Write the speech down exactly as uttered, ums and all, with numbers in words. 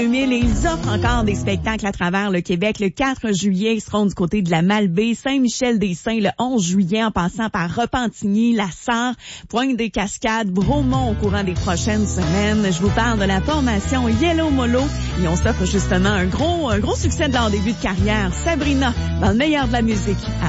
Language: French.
deux mille et ils offrent encore des spectacles à travers le Québec. Le quatre juillet, ils seront du côté de la Malbaie, Saint-Michel-des-Saints le onze juillet, en passant par Repentigny, La Sarre, Pointe-des-Cascades, Bromont au courant des prochaines semaines. Je vous parle de la formation Yellow Molo et on s'offre justement un gros, un gros succès de leur début de carrière. Sabrina, dans le meilleur de la musique.